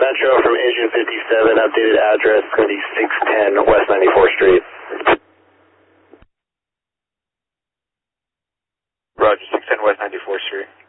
Metro from Agent 57, updated address is going to be 610 West 94th Street. Roger, 610 West 94th Street.